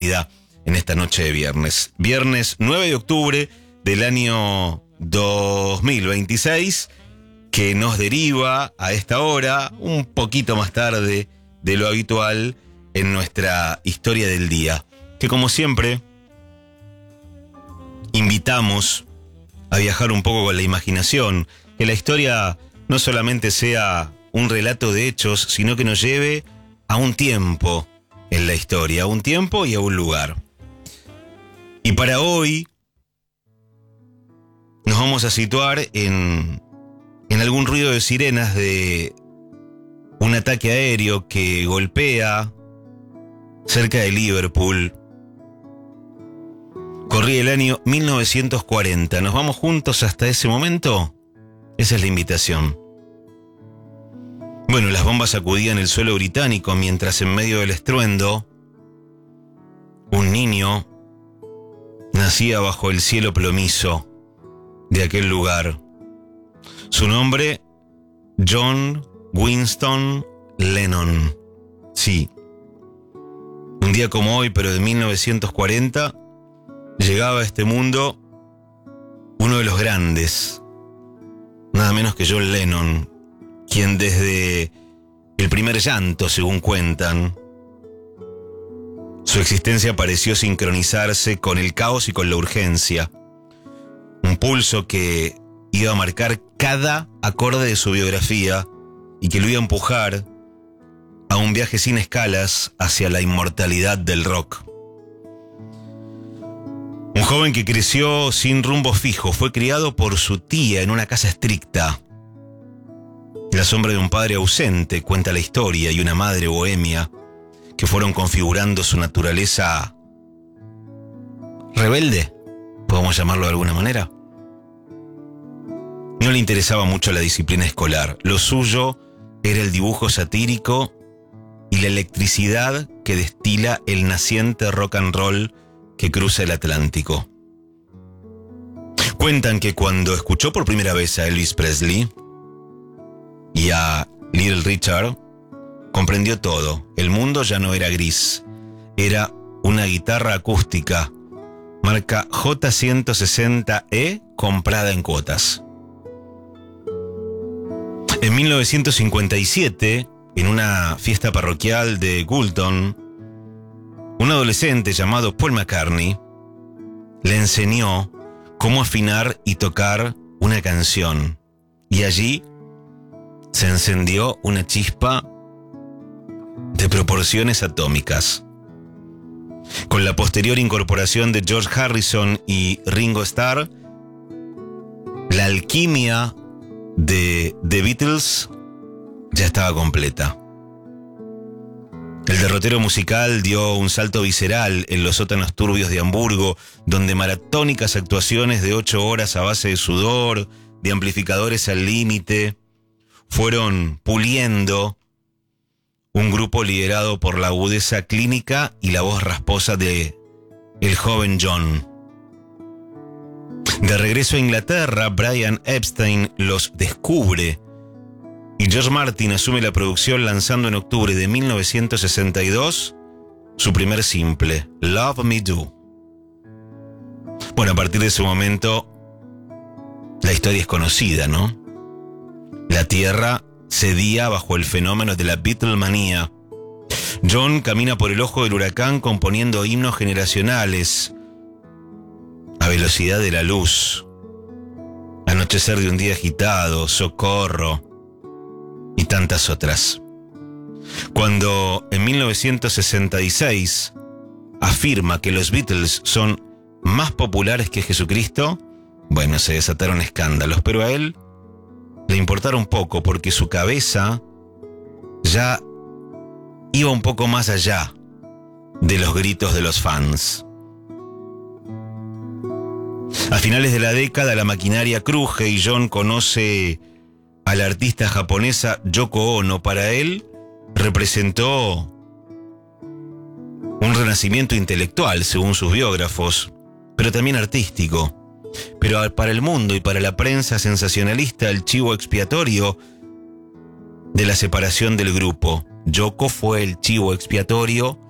vida en esta noche de viernes. Viernes 9 de octubre del año 2026, que nos deriva a esta hora, un poquito más tarde de lo habitual, en nuestra historia del día, que como siempre invitamos a viajar un poco con la imaginación, que la historia no solamente sea un relato de hechos, sino que nos lleve a un tiempo en la historia, a un tiempo y a un lugar. Y para hoy nos vamos a situar en algún ruido de sirenas de un ataque aéreo que golpea cerca de Liverpool. Corría el año 1940. ¿Nos vamos juntos hasta ese momento? Esa es la invitación. Bueno, las bombas sacudían el suelo británico mientras en medio del estruendo un niño nacía bajo el cielo plomizo de aquel lugar. Su nombre, John Winston Lennon. Sí. Un día como hoy, pero de 1940, llegaba a este mundo uno de los grandes, nada menos que John Lennon, quien desde el primer llanto, según cuentan, su existencia pareció sincronizarse con el caos y con la urgencia. Un pulso que iba a marcar cada acorde de su biografía y que lo iba a empujar a un viaje sin escalas hacia la inmortalidad del rock. Un joven que creció sin rumbo fijo, fue criado por su tía en una casa estricta. La sombra de un padre ausente, cuenta la historia, y una madre bohemia que fueron configurando su naturaleza rebelde, podemos llamarlo de alguna manera. No le interesaba mucho la disciplina escolar. Lo suyo era el dibujo satírico y la electricidad que destila el naciente rock and roll que cruza el Atlántico. Cuentan que cuando escuchó por primera vez a Elvis Presley y a Little Richard, comprendió todo. El mundo ya no era gris. Era una guitarra acústica, marca J160E, comprada en cuotas. En 1957, en una fiesta parroquial de Goulton, un adolescente llamado Paul McCartney le enseñó cómo afinar y tocar una canción. Y allí se encendió una chispa de proporciones atómicas. Con la posterior incorporación de George Harrison y Ringo Starr, la alquimia de The Beatles ya estaba completa. El derrotero musical dio un salto visceral en los sótanos turbios de Hamburgo, donde maratónicas actuaciones de 8 horas a base de sudor, de amplificadores al límite, fueron puliendo un grupo liderado por la agudeza clínica y la voz rasposa de el joven John. De regreso a Inglaterra, Brian Epstein los descubre y George Martin asume la producción, lanzando en octubre de 1962 su primer simple, Love Me Do. Bueno, a partir de ese momento la historia es conocida, ¿no? La Tierra cedía bajo el fenómeno de la Beatlemanía. John camina por el ojo del huracán componiendo himnos generacionales a velocidad de la luz. Anochecer de un día agitado, Socorro y tantas otras. Cuando en 1966 afirma que los Beatles son más populares que Jesucristo, bueno, se desataron escándalos, pero a él le importaron poco porque su cabeza ya iba un poco más allá de los gritos de los fans. A finales de la década la maquinaria cruje y John conoce a la artista japonesa Yoko Ono. Para él representó un renacimiento intelectual, según sus biógrafos, pero también artístico. Pero para el mundo y para la prensa sensacionalista, el chivo expiatorio de la separación del grupo. Yoko fue el chivo expiatorio